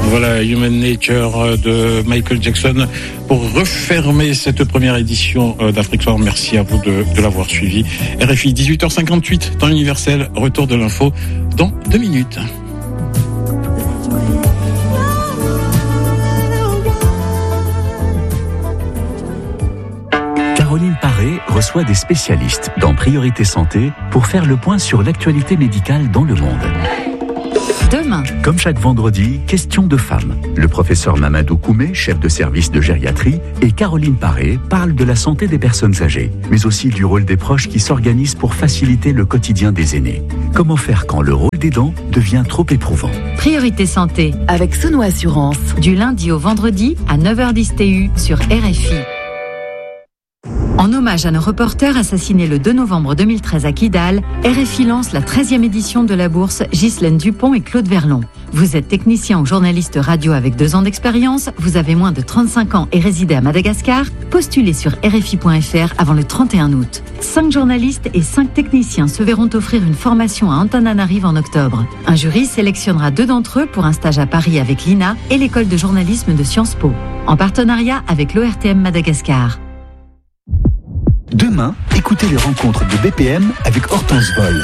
Voilà, Human Nature de Michael Jackson pour refermer cette première édition d'Afrique Soir. Merci à vous de l'avoir suivi. RFI 18h58, temps universel, retour de l'info dans 2 minutes. Caroline Paré reçoit des spécialistes dans Priorité Santé pour faire le point sur l'actualité médicale dans le monde. Demain. Comme chaque vendredi, question de femmes. Le professeur Mamadou Koumé, chef de service de gériatrie, et Caroline Paré parlent de la santé des personnes âgées, mais aussi du rôle des proches qui s'organisent pour faciliter le quotidien des aînés. Comment faire quand le rôle d'aidant devient trop éprouvant? Priorité Santé avec Sono Assurance. Du lundi au vendredi à 9h10 TU sur RFI. En hommage à nos reporters assassinés le 2 novembre 2013 à Kidal, RFI lance la 13e édition de la bourse Ghislaine Dupont et Claude Verlon. Vous êtes technicien ou journaliste radio avec 2 ans d'expérience, vous avez moins de 35 ans et résidez à Madagascar, postulez sur RFI.fr avant le 31 août. 5 journalistes et 5 techniciens se verront offrir une formation à Antananarive en octobre. Un jury sélectionnera 2 d'entre eux pour un stage à Paris avec l'INA et l'école de journalisme de Sciences Po, en partenariat avec l'ORTM Madagascar. Demain, écoutez les rencontres de BPM avec Hortense Vol.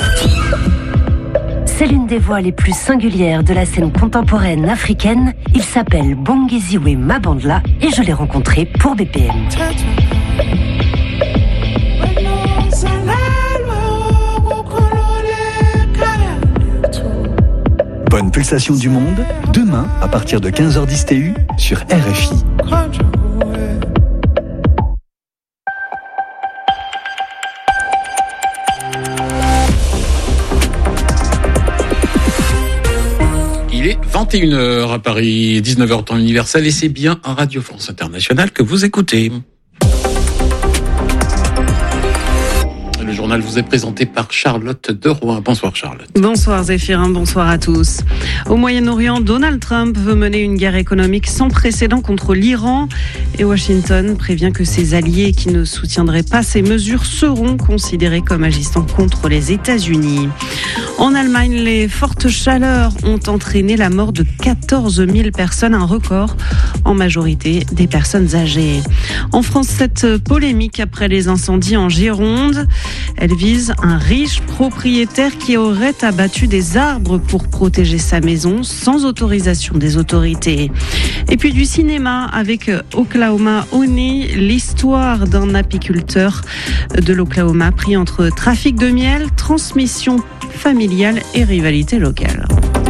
C'est l'une des voix les plus singulières de la scène contemporaine africaine. Il s'appelle Bongeziwe Mabandla et je l'ai rencontré pour BPM. Bonne pulsation du monde, demain à partir de 15h10 TU sur RFI. Il est 21h à Paris, 19h temps universel et c'est bien à Radio France Internationale que vous écoutez. Le journal vous est présenté par Charlotte de Rouen. Bonsoir Charlotte. Bonsoir Zéphirin, bonsoir à tous. Au Moyen-Orient, Donald Trump veut mener une guerre économique sans précédent contre l'Iran et Washington prévient que ses alliés qui ne soutiendraient pas ces mesures seront considérés comme agissant contre les États-Unis. En Allemagne, les fortes chaleurs ont entraîné la mort de 14 000 personnes, un record, en majorité des personnes âgées. En France, cette polémique après les incendies en Gironde, elle vise un riche propriétaire qui aurait abattu des arbres pour protéger sa maison sans autorisation des autorités. Et puis du cinéma avec Oklahoma Honey, l'histoire d'un apiculteur de l'Oklahoma pris entre trafic de miel, transmission familiale et rivalité locale.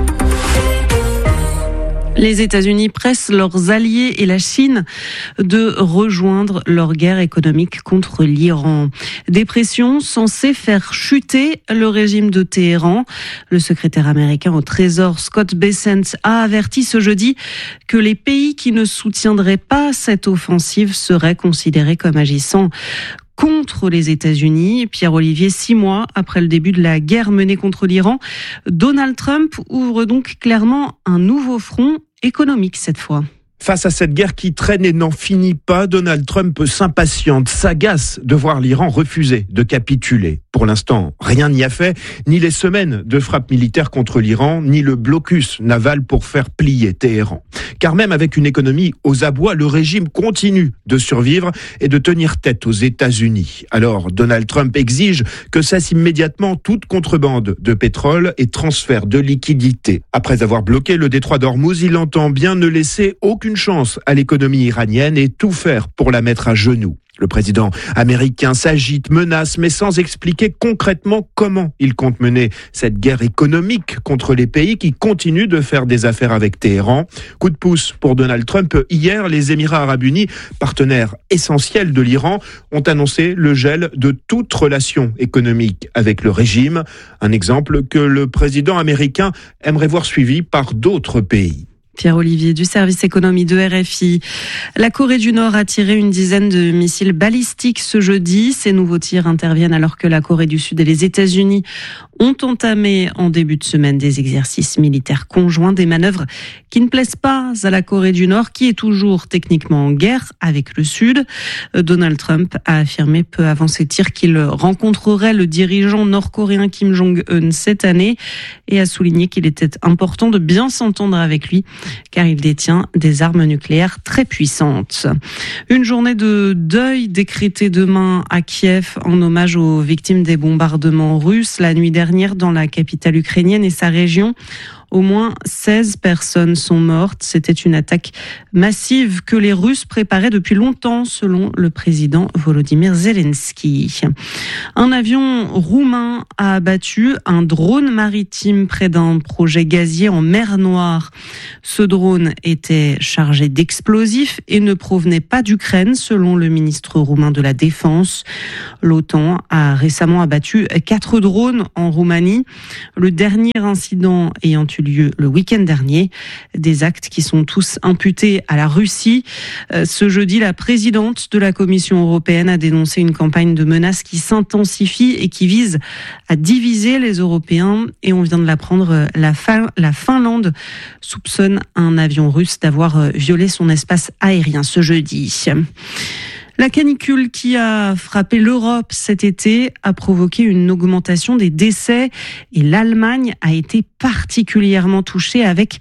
Les États-Unis pressent leurs alliés et la Chine de rejoindre leur guerre économique contre l'Iran. Des pressions censées faire chuter le régime de Téhéran. Le secrétaire américain au Trésor, Scott Bessent, a averti ce jeudi que les pays qui ne soutiendraient pas cette offensive seraient considérés comme agissant contre les États-Unis. Pierre-Olivier, 6 mois après le début de la guerre menée contre l'Iran, Donald Trump ouvre donc clairement un nouveau front économique cette fois. Face à cette guerre qui traîne et n'en finit pas, Donald Trump s'impatiente, s'agace de voir l'Iran refuser de capituler. Pour l'instant, rien n'y a fait, ni les semaines de frappes militaires contre l'Iran, ni le blocus naval pour faire plier Téhéran. Car même avec une économie aux abois, le régime continue de survivre et de tenir tête aux États-Unis. Alors, Donald Trump exige que cesse immédiatement toute contrebande de pétrole et transfert de liquidités. Après avoir bloqué le détroit d'Ormuz, il entend bien ne laisser aucune chance à l'économie iranienne et tout faire pour la mettre à genoux. Le président américain s'agite, menace, mais sans expliquer concrètement comment il compte mener cette guerre économique contre les pays qui continuent de faire des affaires avec Téhéran. Coup de pouce pour Donald Trump. Hier, les Émirats arabes unis, partenaires essentiels de l'Iran, ont annoncé le gel de toute relation économique avec le régime. Un exemple que le président américain aimerait voir suivi par d'autres pays. Pierre-Olivier du service économie de RFI. La Corée du Nord a tiré une dizaine de missiles balistiques ce jeudi. Ces nouveaux tirs interviennent alors que la Corée du Sud et les États-Unis ont entamé en début de semaine des exercices militaires conjoints, des manœuvres qui ne plaisent pas à la Corée du Nord, qui est toujours techniquement en guerre avec le Sud. Donald Trump a affirmé peu avant ces tirs qu'il rencontrerait le dirigeant nord-coréen Kim Jong-un cette année et a souligné qu'il était important de bien s'entendre avec lui car il détient des armes nucléaires très puissantes. Une journée de deuil décrétée demain à Kiev en hommage aux victimes des bombardements russes la nuit dernière dans la capitale ukrainienne et sa région. Au moins 16 personnes sont mortes. C'était une attaque massive que les Russes préparaient depuis longtemps, selon le président Volodymyr Zelensky. Un avion roumain a abattu un drone maritime près d'un projet gazier en mer Noire. Ce drone était chargé d'explosifs et ne provenait pas d'Ukraine, selon le ministre roumain de la Défense. L'OTAN a récemment abattu 4 drones en Roumanie. Le dernier incident ayant eu lieu le week-end dernier. Des actes qui sont tous imputés à la Russie. Ce jeudi, la présidente de la Commission européenne a dénoncé une campagne de menaces qui s'intensifie et qui vise à diviser les Européens. Et on vient de l'apprendre, la Finlande soupçonne un avion russe d'avoir violé son espace aérien ce jeudi. La canicule qui a frappé l'Europe cet été a provoqué une augmentation des décès et l'Allemagne a été particulièrement touchée avec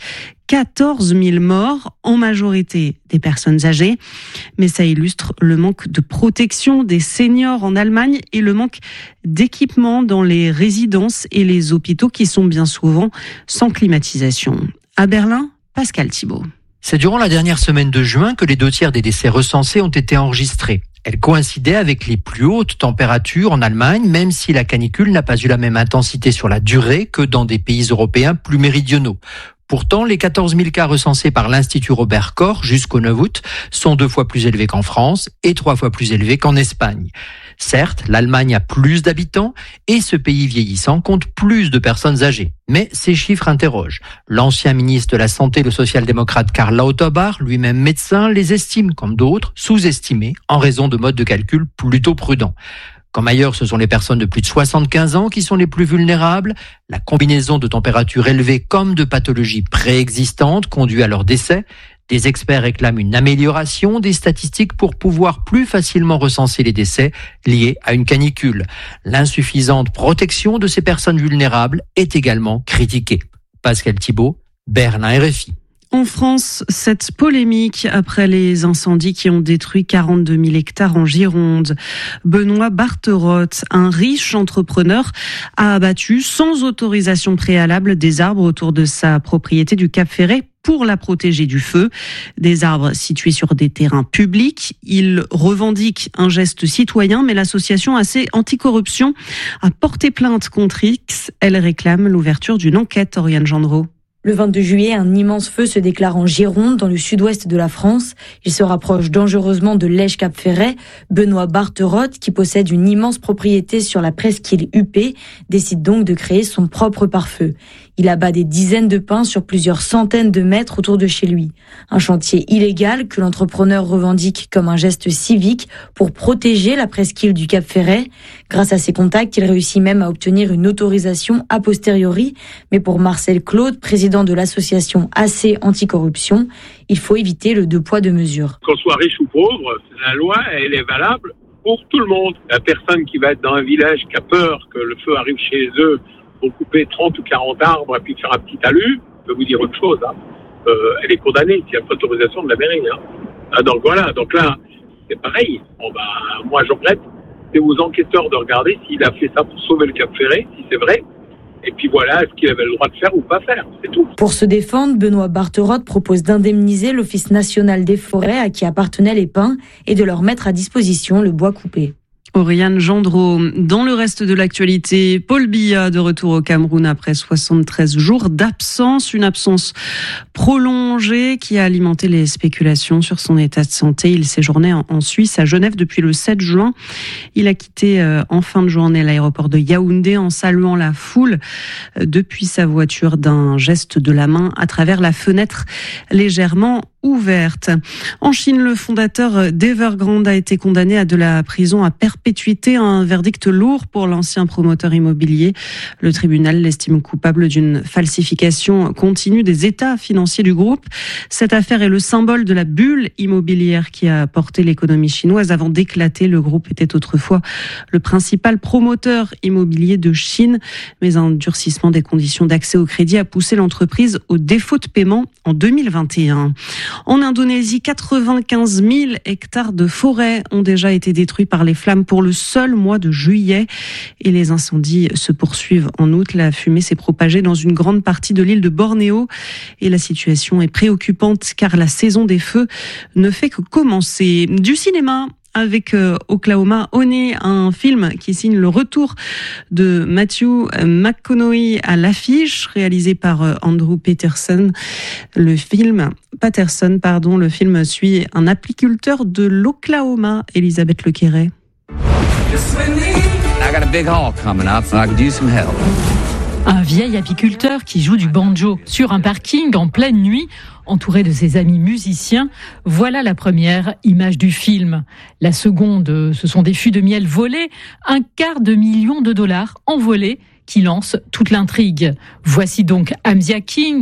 14 000 morts, en majorité des personnes âgées. Mais ça illustre le manque de protection des seniors en Allemagne et le manque d'équipements dans les résidences et les hôpitaux qui sont bien souvent sans climatisation. À Berlin, Pascal Thibault. C'est durant la dernière semaine de juin que les 2/3 des décès recensés ont été enregistrés. Elle coïncidait avec les plus hautes températures en Allemagne, même si la canicule n'a pas eu la même intensité sur la durée que dans des pays européens plus méridionaux. Pourtant, les 14 000 cas recensés par l'Institut Robert Koch jusqu'au 9 août sont 2 fois plus élevés qu'en France et 3 fois plus élevés qu'en Espagne. Certes, l'Allemagne a plus d'habitants et ce pays vieillissant compte plus de personnes âgées. Mais ces chiffres interrogent. L'ancien ministre de la Santé, le social-démocrate Karl Lauterbach, lui-même médecin, les estime, comme d'autres, sous-estimés en raison de modes de calcul plutôt prudents. Comme ailleurs, ce sont les personnes de plus de 75 ans qui sont les plus vulnérables. La combinaison de températures élevées comme de pathologies préexistantes conduit à leur décès. Des experts réclament une amélioration des statistiques pour pouvoir plus facilement recenser les décès liés à une canicule. L'insuffisante protection de ces personnes vulnérables est également critiquée. Pascal Thibault, Berlin, RFI. En France, cette polémique après les incendies qui ont détruit 42 000 hectares en Gironde. Benoît Barterotte, un riche entrepreneur, a abattu sans autorisation préalable des arbres autour de sa propriété du Cap-Ferret pour la protéger du feu. Des arbres situés sur des terrains publics. Il revendique un geste citoyen, mais l'association AC Anticorruption a porté plainte contre X. Elle réclame l'ouverture d'une enquête, Oriane Gendreau. Le 22 juillet, un immense feu se déclare en Gironde, dans le sud-ouest de la France. Il se rapproche dangereusement de Lège-Cap-Ferret. Benoît Barterotte, qui possède une immense propriété sur la presqu'île Huppé, décide donc de créer son propre pare-feu. Il abat des dizaines de pins sur plusieurs centaines de mètres autour de chez lui. Un chantier illégal que l'entrepreneur revendique comme un geste civique pour protéger la presqu'île du Cap-Ferret. Grâce à ses contacts, il réussit même à obtenir une autorisation a posteriori. Mais pour Marcel Claude, président de l'association AC Anticorruption, il faut éviter le 2 poids 2 mesures. Qu'on soit riche ou pauvre, la loi, elle est valable pour tout le monde. La personne qui va être dans un village qui a peur que le feu arrive chez eux pour couper 30 ou 40 arbres et puis faire un petit talus, je peux vous dire une chose, elle est condamnée s'il n'y a pas d'autorisation de la mairie. Donc voilà, donc là, c'est pareil. Moi je regrette, c'est aux enquêteurs de regarder s'il a fait ça pour sauver le Cap-Ferret, si c'est vrai. Et puis voilà, est-ce qu'il avait le droit de faire ou pas faire, c'est tout. Pour se défendre, Benoît Barterotte propose d'indemniser l'Office national des forêts à qui appartenaient les pins et de leur mettre à disposition le bois coupé. Oriane Gendreau. Dans le reste de l'actualité, Paul Biya de retour au Cameroun après 73 jours d'absence, une absence prolongée qui a alimenté les spéculations sur son état de santé. Il séjournait en Suisse, à Genève, depuis le 7 juin. Il a quitté en fin de journée l'aéroport de Yaoundé en saluant la foule depuis sa voiture d'un geste de la main à travers la fenêtre légèrement ouverte. En Chine, le fondateur d'Evergrande a été condamné à de la prison à perpétuité, un verdict lourd pour l'ancien promoteur immobilier. Le tribunal l'estime coupable d'une falsification continue des états financiers du groupe. Cette affaire est le symbole de la bulle immobilière qui a porté l'économie chinoise avant d'éclater. Le groupe était autrefois le principal promoteur immobilier de Chine, mais un durcissement des conditions d'accès au crédit a poussé l'entreprise au défaut de paiement en 2021. En Indonésie, 95 000 hectares de forêt ont déjà été détruits par les flammes pour le seul mois de juillet. Et les incendies se poursuivent en août. La fumée s'est propagée dans une grande partie de l'île de Bornéo. Et la situation est préoccupante car la saison des feux ne fait que commencer. Du cinéma avec Oklahoma Honey, un film qui signe le retour de Matthew McConaughey à l'affiche, réalisé par Andrew Patterson. Le film suit un apiculteur de l'Oklahoma, Elisabeth Lequeret. Un vieil apiculteur qui joue du banjo sur un parking en pleine nuit, entouré de ses amis musiciens. Voilà la première image du film. La seconde, ce sont des fûts de miel volés, $250 000 envolés qui lancent toute l'intrigue. Voici donc Amzia King,